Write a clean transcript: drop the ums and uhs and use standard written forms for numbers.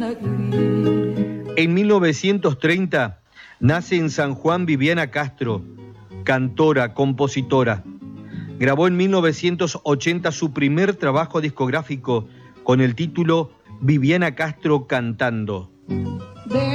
En 1930 nace en San Juan Viviana Castro, cantora, compositora. Grabó en 1980 su primer trabajo discográfico con el título Viviana Castro cantando.